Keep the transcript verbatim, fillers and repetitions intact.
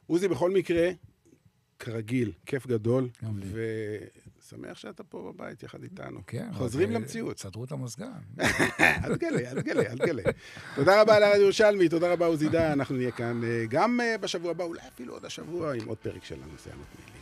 עוזי, בכל מקרה, כרגיל, כיף גדול, ושמח שאתה פה בבית יחד איתנו. חוזרים למציאות. סדרו את המזגן. אל תגלה, אל תגלה, אל תגלה. תודה רבה לרדיו ירושלמי, תודה רבה עוזי דן, אנחנו נהיה כאן גם בשבוע הבא, אולי אפילו עוד השבוע, עם עוד פרק של הנושא המתמיד.